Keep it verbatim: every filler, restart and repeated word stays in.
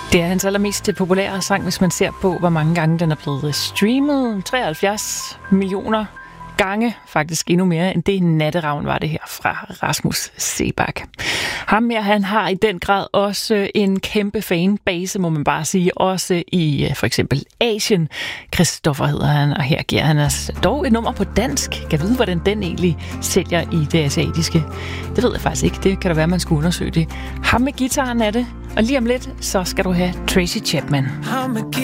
Det er hans allermest populære sang, hvis man ser på, hvor mange gange den er blevet streamet. treoghalvfjerds millioner gange, faktisk endnu mere end det Natteravn var det her fra Rasmus Seebach. Ham her, han har i den grad også en kæmpe fanbase, må man bare sige, også i for eksempel Asien. Christoffer hedder han, og her giver han os dog et nummer på dansk. Kan vide, hvordan den egentlig sælger i det asiatiske. Det ved jeg faktisk ikke. Det kan da være, man skulle undersøge det. Ham med gitaren er det, og lige om lidt, så skal du have Tracy Chapman.